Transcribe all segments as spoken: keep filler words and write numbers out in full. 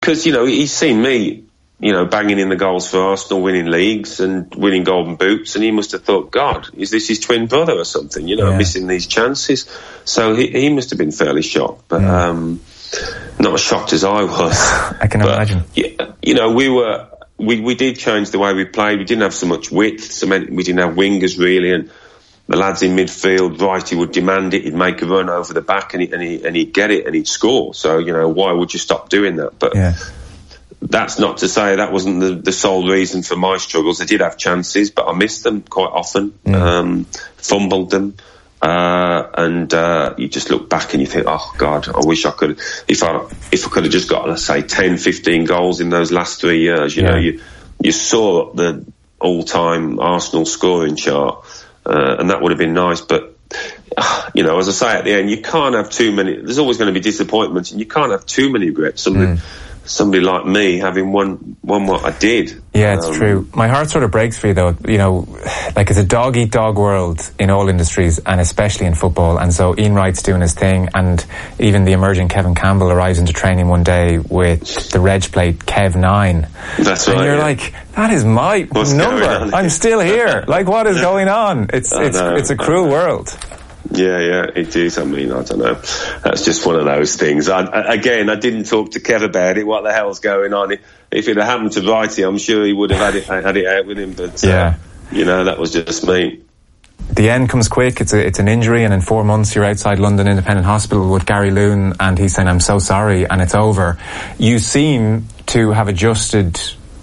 because, you know, he's seen me, you know, banging in the goals for Arsenal, winning leagues and winning golden boots, and he must have thought, God, is this his twin brother or something, you know, yeah. missing these chances. So he, he must have been fairly shocked, but yeah. um, not as shocked as I was. I can but, imagine. Yeah, you know, we were, we, we did change the way we played. We didn't have so much width, so we didn't have wingers really, and the lads in midfield, Wrighty would demand it, he'd make a run over the back and, he, and, he, and he'd get it and he'd score. So, you know, why would you stop doing that? But yeah. that's not to say that wasn't the, the sole reason for my struggles. I did have chances, but I missed them quite often, mm. um, fumbled them. Uh, and, uh, you just look back and you think, oh God, I wish I could, if I, if I could have just got, let's say, ten, fifteen goals in those last three years, you yeah. know, you, you saw the all-time Arsenal scoring chart. Uh, and that would have been nice, but uh, you know, as I say at the end, you can't have too many. There's always going to be disappointments, and you can't have too many regrets. Somebody, mm. somebody like me having won, won what I did. Yeah, it's um, true. My heart sort of breaks for you, though. You know, like it's a dog eat dog world in all industries, and especially in football. And so Ian Wright's doing his thing, and even the emerging Kevin Campbell arrives into training one day with the reg plate Kev nine. That's and right. And you're yeah. like, that is my What's number. I'm still here. Like, what is going on? It's it's know, it's a cruel world. Yeah, yeah, it is. I mean, I don't know. That's just one of those things. I, I, again, I didn't talk to Kev about it. What the hell's going on? If it had happened to Wrighty, I'm sure he would have had it had it out with him. But yeah, uh, you know, that was just me. The end comes quick. It's a, it's an injury, and in four months you're outside London Independent Hospital with Gary Loon, and he's saying, "I'm so sorry," and it's over. You seem to have adjusted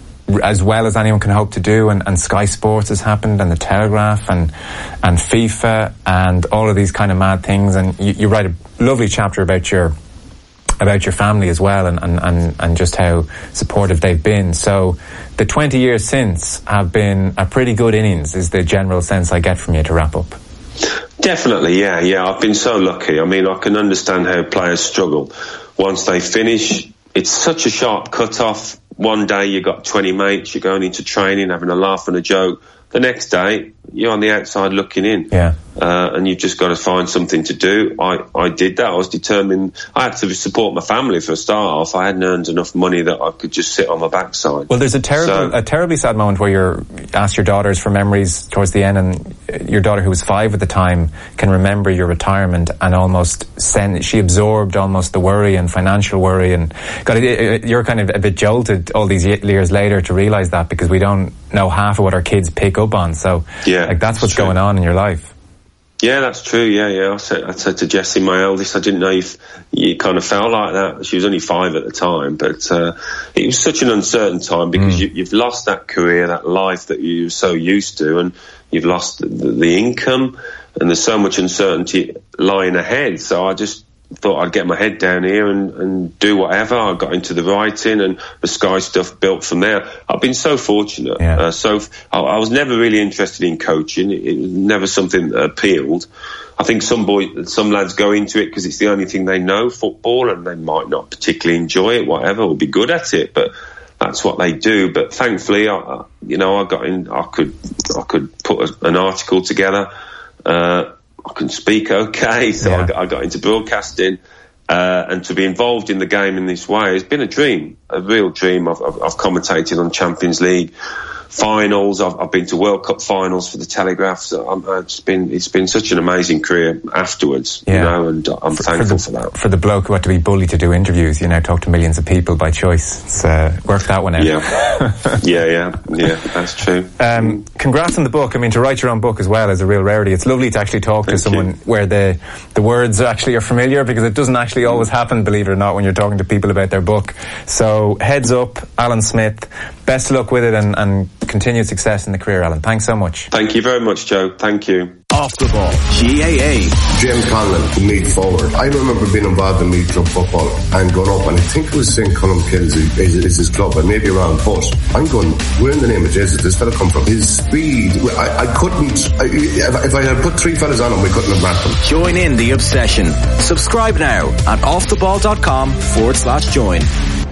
as well as anyone can hope to do, and, and Sky Sports has happened, and the Telegraph, and and FIFA, and all of these kind of mad things. And you, you write a lovely chapter about your about your family as well, and, and, and, and just how supportive they've been. So the twenty years since have been a pretty good innings, is the general sense I get from you to wrap up. Definitely, yeah, yeah. I've been so lucky. I mean, I can understand how players struggle once they finish. It's such a sharp cut-off. One day you got twenty mates, you're going into training, having a laugh and a joke. The next day, you're on the outside looking in. Yeah. Uh, and you've just got to find something to do. I, I did that. I was determined. I had to support my family for a start off. I hadn't earned enough money that I could just sit on my backside. Well, there's a terrible, so, a terribly sad moment where you're asked your daughters for memories towards the end, and your daughter, who was five at the time, can remember your retirement and almost send, she absorbed almost the worry and financial worry, and got it, you're kind of a bit jolted all these years later to realise that, because we don't know half of what our kids pick up on. So yeah, like that's what's true. going on in your life. Yeah, that's true. Yeah, yeah. I said, I said to Jessie, my eldest, I didn't know if you kind of felt like that. She was only five at the time, but uh, it was such an uncertain time, because mm. you, you've lost that career, that life that you were so used to, and you've lost the, the, the income, and there's so much uncertainty lying ahead. So I just thought I'd get my head down here and, and do whatever. I got into the writing, and the Sky stuff built from there. I've been so fortunate. Yeah. Uh, so I, I was never really interested in coaching. It, it was never something that appealed. I think some boy, some lads go into it because it's the only thing they know, football, and they might not particularly enjoy it, whatever, or be good at it, but that's what they do. But thankfully, I, you know, I got in, I could, I could put a, an article together, uh, I can speak okay, so yeah. I, got, I got into broadcasting, uh, and to be involved in the game in this way has been a dream, a real dream. I've, I've, I've commentated on Champions League finals. I've, I've been to World Cup finals for the Telegraph. So I'm, it's been it's been such an amazing career afterwards, yeah. you know, and I'm for, thankful for, the, for that. For the bloke who had to be bullied to do interviews, you know, talk to millions of people by choice. It's uh, worked that one out. Yeah, yeah, yeah, yeah. That's true. Um, congrats on the book. I mean, to write your own book as well is a real rarity. It's lovely to actually talk Thank to someone you. where the the words actually are familiar, because it doesn't actually always happen, believe it or not, when you're talking to people about their book. So heads up, Alan Smith. Best of luck with it, and, and continued success in the career, Alan. Thanks so much. Thank you very much, Joe. Thank you. Off the ball, G A A. James Conlon, Meath forward. I remember being involved in Meath club football and going up, and I think it was Saint Columkills is, is his club, and maybe around, but I'm going, where in the name of Jesus this fella come from? His speed, I, I couldn't, I, if, if I had put three fellas on him, we couldn't have matched him. Join in the obsession. Subscribe now at offtheball.com forward slash join.